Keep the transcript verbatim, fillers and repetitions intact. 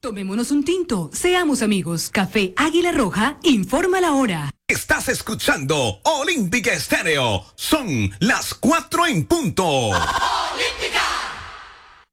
Tomémonos un tinto, seamos amigos. Café Águila Roja, informa la hora. Estás escuchando Olímpica Estéreo. Son las cuatro en punto.